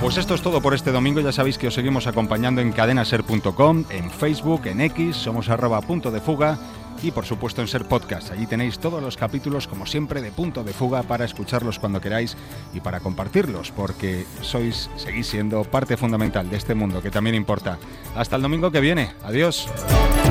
Pues esto es todo por este domingo. Ya sabéis que os seguimos acompañando en cadenaser.com, en Facebook, en X, somos @punto de fuga y por supuesto en Ser Podcast. Allí tenéis todos los capítulos, como siempre, de Punto de Fuga para escucharlos cuando queráis y para compartirlos, porque seguís siendo parte fundamental de este mundo que también importa. Hasta el domingo que viene. Adiós.